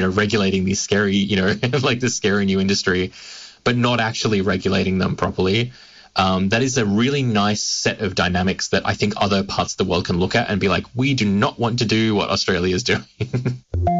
regulating these scary, like this scary new industry, but not actually regulating them properly. That is a really nice set of dynamics that I think other parts of the world can look at and be like, we do not want to do what Australia is doing.